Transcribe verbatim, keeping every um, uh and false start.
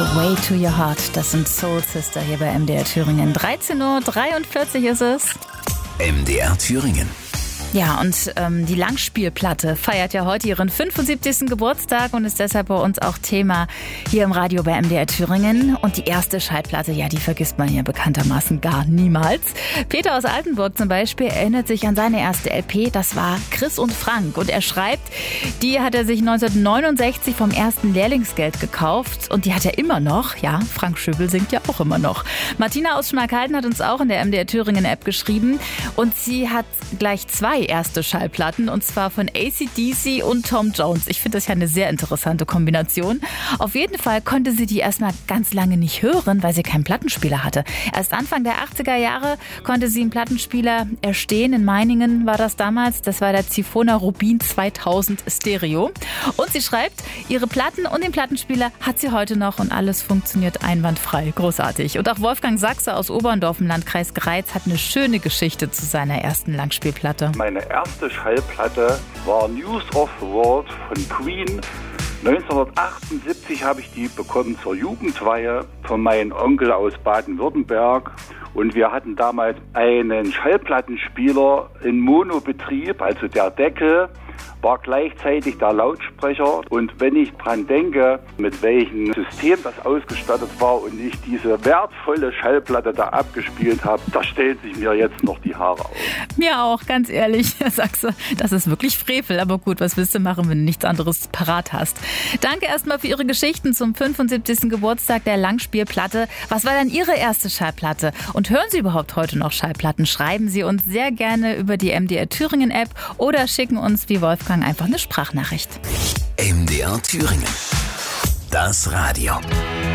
The Way to Your Heart. Das sind Soul Sister hier bei M D R Thüringen. dreizehn Uhr dreiundvierzig ist es. M D R Thüringen. Ja, und ähm, die Langspielplatte feiert ja heute ihren fünfundsiebzigsten Geburtstag und ist deshalb bei uns auch Thema hier im Radio bei M D R Thüringen. Und die erste Schallplatte, ja, die vergisst man hier bekanntermaßen gar niemals. Peter aus Altenburg zum Beispiel erinnert sich an seine erste L P, das war Chris und Frank. Und er schreibt, die hat er sich neunzehnhundertneunundsechzig vom ersten Lehrlingsgeld gekauft und die hat er immer noch. Ja, Frank Schöbel singt ja auch immer noch. Martina aus Schmalkalden hat uns auch in der M D R Thüringen App geschrieben und sie hat gleich zwei erste Schallplatten und zwar von A C D C und Tom Jones. Ich finde das ja eine sehr interessante Kombination. Auf jeden Fall konnte sie die erstmal ganz lange nicht hören, weil sie keinen Plattenspieler hatte. Erst Anfang der achtziger Jahre konnte sie einen Plattenspieler erstehen. In Meiningen war das damals. Das war der Zifona Rubin zweitausend Stereo. Und sie schreibt, ihre Platten und den Plattenspieler hat sie heute noch und alles funktioniert einwandfrei. Großartig. Und auch Wolfgang Sachse aus Oberndorf im Landkreis Greiz hat eine schöne Geschichte zu seiner ersten Langspielplatte. Meine erste Schallplatte war News of the World von Queen. neunzehnhundertachtundsiebzig habe ich die bekommen zur Jugendweihe von meinem Onkel aus Baden-Württemberg. Und wir hatten damals einen Schallplattenspieler in Monobetrieb, also der Deckel war gleichzeitig der Lautsprecher. Und wenn ich dran denke, mit welchem System das ausgestattet war und ich diese wertvolle Schallplatte da abgespielt habe, da stellen sich mir jetzt noch die Haare auf. Mir auch, ganz ehrlich, sagst du, das ist wirklich Frevel. Aber gut, was willst du machen, wenn du nichts anderes parat hast? Danke erstmal für Ihre Geschichten zum fünfundsiebzigsten Geburtstag der Langspielplatte. Was war dann Ihre erste Schallplatte? Und hören Sie überhaupt heute noch Schallplatten? Schreiben Sie uns sehr gerne über die M D R Thüringen App oder schicken uns wie Wolfgang einfach eine Sprachnachricht. M D R Thüringen. Das Radio.